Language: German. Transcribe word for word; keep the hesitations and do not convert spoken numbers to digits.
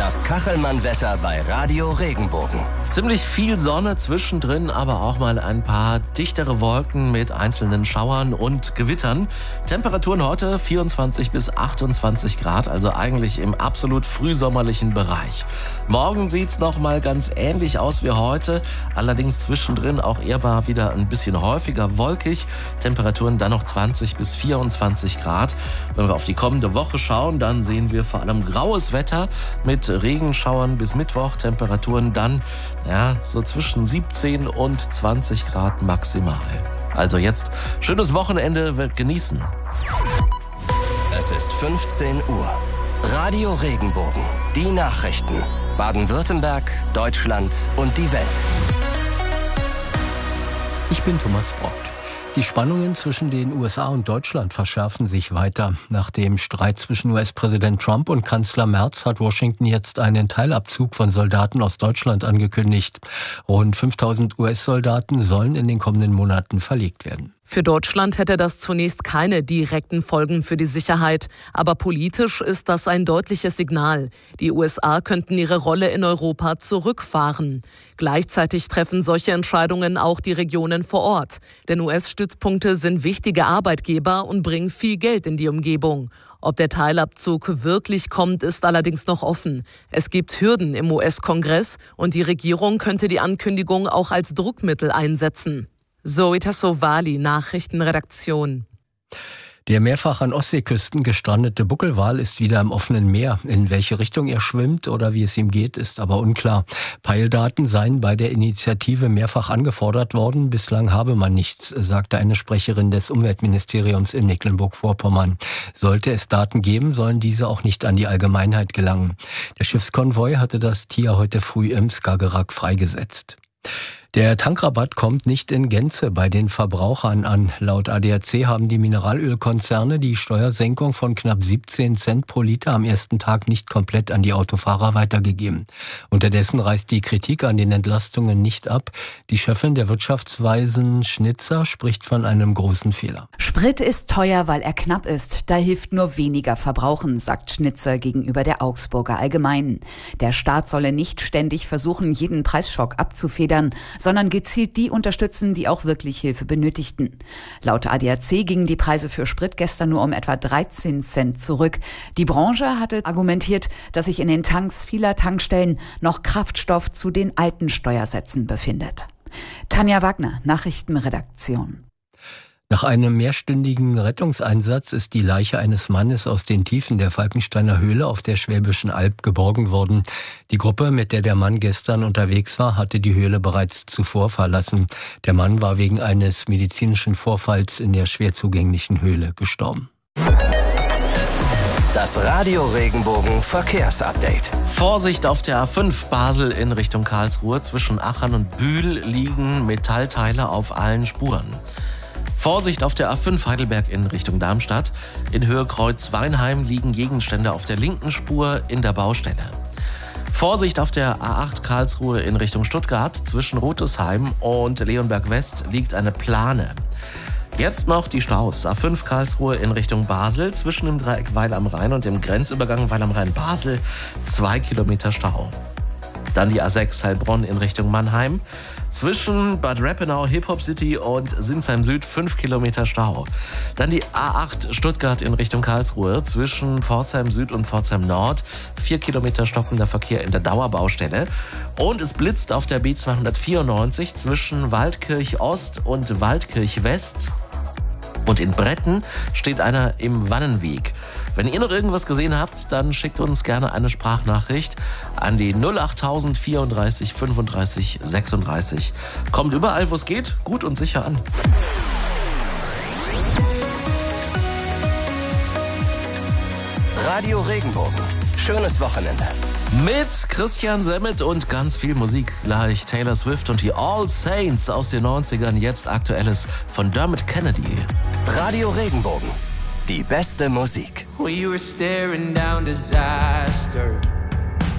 Das Kachelmann-Wetter bei Radio Regenbogen. Ziemlich viel Sonne zwischendrin, aber auch mal ein paar dichtere Wolken mit einzelnen Schauern und Gewittern. Temperaturen heute vierundzwanzig bis achtundzwanzig Grad, also eigentlich im absolut frühsommerlichen Bereich. Morgen sieht's noch mal ganz ähnlich aus wie heute, allerdings zwischendrin auch eher mal wieder ein bisschen häufiger wolkig. Temperaturen dann noch zwanzig bis vierundzwanzig Grad. Wenn wir auf die kommende Woche schauen, dann sehen wir vor allem graues Wetter mit Regenschauern bis Mittwoch. Temperaturen dann ja, so zwischen siebzehn und zwanzig Grad maximal. Also jetzt schönes Wochenende, wird genießen. Es ist fünfzehn Uhr. Radio Regenbogen. Die Nachrichten. Baden-Württemberg, Deutschland und die Welt. Ich bin Thomas Brockt. Die Spannungen zwischen den U S A und Deutschland verschärfen sich weiter. Nach dem Streit zwischen U S-Präsident Trump und Kanzler Merz hat Washington jetzt einen Teilabzug von Soldaten aus Deutschland angekündigt. Rund fünftausend U S-Soldaten sollen in den kommenden Monaten verlegt werden. Für Deutschland hätte das zunächst keine direkten Folgen für die Sicherheit. Aber politisch ist das ein deutliches Signal. Die U S A könnten ihre Rolle in Europa zurückfahren. Gleichzeitig treffen solche Entscheidungen auch die Regionen vor Ort. Denn U S-Stützpunkte sind wichtige Arbeitgeber und bringen viel Geld in die Umgebung. Ob der Teilabzug wirklich kommt, ist allerdings noch offen. Es gibt Hürden im U S-Kongress und die Regierung könnte die Ankündigung auch als Druckmittel einsetzen. Zoe Tassovali, Nachrichtenredaktion. Der mehrfach an Ostseeküsten gestrandete Buckelwal ist wieder im offenen Meer. In welche Richtung er schwimmt oder wie es ihm geht, ist aber unklar. Peildaten seien bei der Initiative mehrfach angefordert worden. Bislang habe man nichts, sagte eine Sprecherin des Umweltministeriums in Mecklenburg-Vorpommern. Sollte es Daten geben, sollen diese auch nicht an die Allgemeinheit gelangen. Der Schiffskonvoi hatte das Tier heute früh im Skagerrak freigesetzt. Der Tankrabatt kommt nicht in Gänze bei den Verbrauchern an. Laut A D A C haben die Mineralölkonzerne die Steuersenkung von knapp siebzehn Cent pro Liter am ersten Tag nicht komplett an die Autofahrer weitergegeben. Unterdessen reißt die Kritik an den Entlastungen nicht ab. Die Chefin der Wirtschaftsweisen Schnitzer spricht von einem großen Fehler. Sprit ist teuer, weil er knapp ist. Da hilft nur weniger Verbrauchen, sagt Schnitzer gegenüber der Augsburger Allgemeinen. Der Staat solle nicht ständig versuchen, jeden Preisschock abzufedern, sondern gezielt die unterstützen, die auch wirklich Hilfe benötigten. Laut A D A C gingen die Preise für Sprit gestern nur um etwa dreizehn Cent zurück. Die Branche hatte argumentiert, dass sich in den Tanks vieler Tankstellen noch Kraftstoff zu den alten Steuersätzen befindet. Tanja Wagner, Nachrichtenredaktion. Nach einem mehrstündigen Rettungseinsatz ist die Leiche eines Mannes aus den Tiefen der Falkensteiner Höhle auf der Schwäbischen Alb geborgen worden. Die Gruppe, mit der der Mann gestern unterwegs war, hatte die Höhle bereits zuvor verlassen. Der Mann war wegen eines medizinischen Vorfalls in der schwer zugänglichen Höhle gestorben. Das Radio Regenbogen Verkehrsupdate. Vorsicht auf der A fünf Basel in Richtung Karlsruhe. Zwischen Achern und Bühl liegen Metallteile auf allen Spuren. Vorsicht auf der A fünf Heidelberg in Richtung Darmstadt. In Höhe Kreuz-Weinheim liegen Gegenstände auf der linken Spur in der Baustelle. Vorsicht auf der A acht Karlsruhe in Richtung Stuttgart. Zwischen Rotesheim und Leonberg West liegt eine Plane. Jetzt noch die Staus. A fünf Karlsruhe in Richtung Basel. Zwischen dem Dreieck Weil am Rhein und dem Grenzübergang Weil am Rhein-Basel zwei Kilometer Stau. Dann die A sechs Heilbronn in Richtung Mannheim. Zwischen Bad Rappenau, Hip-Hop City und Sinsheim Süd fünf Kilometer Stau. Dann die A acht Stuttgart in Richtung Karlsruhe. Zwischen Pforzheim Süd und Pforzheim Nord vier Kilometer stockender Verkehr in der Dauerbaustelle. Und es blitzt auf der B zweihundertvierundneunzig zwischen Waldkirch Ost und Waldkirch West. Und in Bretten steht einer im Wannenweg. Wenn ihr noch irgendwas gesehen habt, dann schickt uns gerne eine Sprachnachricht an die null acht tausend vierunddreißig fünfunddreißig sechsunddreißig. Kommt überall, wo es geht, gut und sicher an. Radio Regenbogen. Schönes Wochenende. Mit Christian Semmet und ganz viel Musik. Gleich Taylor Swift und die All Saints aus den neunzigern. Jetzt Aktuelles von Dermot Kennedy. Radio Regenbogen. Die beste Musik. We were staring down disaster.